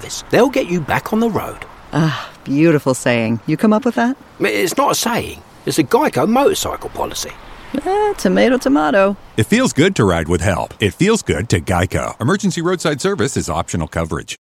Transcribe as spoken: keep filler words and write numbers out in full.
repairs. They'll get you back on the road. Ah, beautiful saying. You come up with that? It's not a saying. It's a Geico motorcycle policy. Eh, tomato, tomato. It feels good to ride with help. It feels good to Geico. Emergency roadside service is optional coverage.